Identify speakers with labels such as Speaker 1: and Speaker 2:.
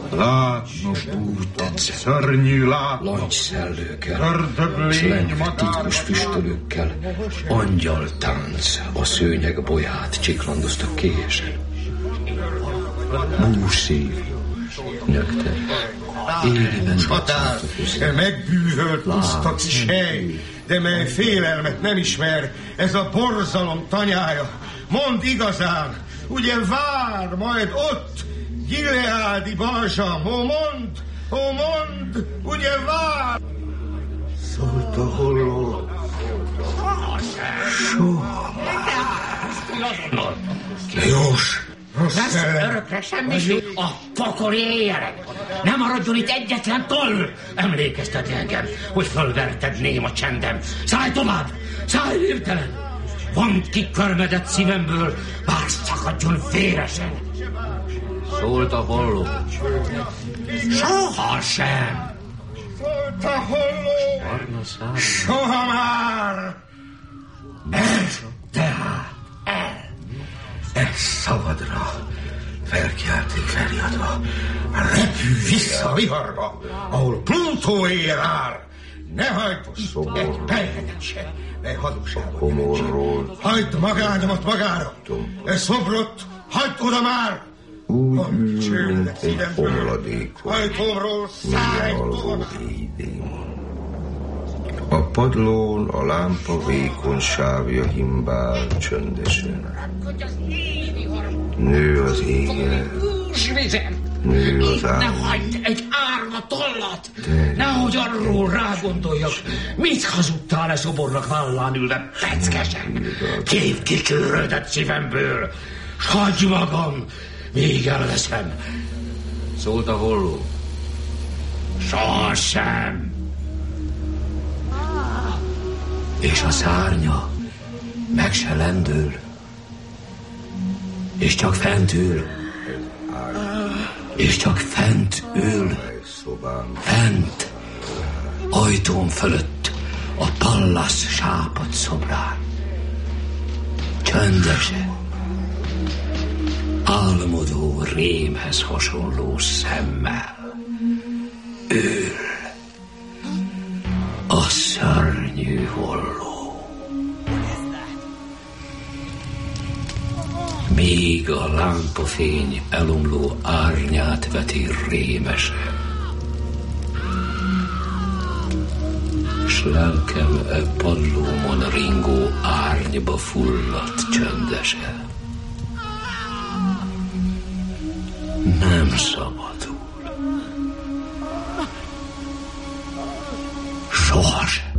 Speaker 1: Látnok bújtam, szörnyű látnok,
Speaker 2: Langyszellőkkel,
Speaker 1: ördöglény
Speaker 2: titkos füstölőkkel, angyaltánc a szőnyeg bolyát csiklandoztak késen. Búszív, nyögte, éliben
Speaker 1: csatár, megbűvölt puszta kis hely, de mely félelmet nem ismer, ez a borzalom tanyája. Mondd igazán, ugye vár majd ott Gileádi balzsam, ó mondd, ugye vár?
Speaker 3: Szólt a holló. Soha.
Speaker 1: Jós!
Speaker 4: Lesz örökre semmi, a pokoli éjjelek. Nem maradjon itt egyetlen toll. Emlékeztet engem, hogy fölverted néma csendem. Szállj tovább, szállj hirtelen. Vondd ki körmedet szívemből, bár szakadjon véresen.
Speaker 2: Szólt a holló.
Speaker 4: Soha sem.
Speaker 1: Szólt a holló! Soha már!
Speaker 4: Ez tehát
Speaker 3: Ez szabadra felkiálték felriadva.
Speaker 1: Repülj vissza a viharba, ahol Plutó éjjel áll. Ne hagyd egy percet se, ne hazugságot.
Speaker 3: Komorról.
Speaker 1: Hagyd magányomat magára. Ez szobrot, hagyd oda már.
Speaker 3: Úgy ül, mint egy homladékon.
Speaker 1: Ajtómról szállj tovább.
Speaker 3: A padlón a lámpa vékony sávja himbál csöndesen. Nő az égen. Nő az
Speaker 4: ne
Speaker 3: állam.
Speaker 4: hagyd egy árva tollat! Nehogy arról rágondoljak, mit hazudtál-e szobornak vállán ülve peckesen? Kép kikőrödött szívemből, s hagyj magam, még elveszem.
Speaker 2: Szólt a holló.
Speaker 4: Sohasem.
Speaker 2: És a szárnya meg se lendül, és csak fent ül, és csak fent ül, fent, ajtón fölött, a Pallas sápad szobrán. Csöndesen, álmodó rémhez hasonló szemmel ül a szörnyű holló. Míg a lámpafény elomló árnyát veti rémesen, s lelkem padlómon ringó árnyba fulladt csöndesen. Nem szabadul. Sohasem.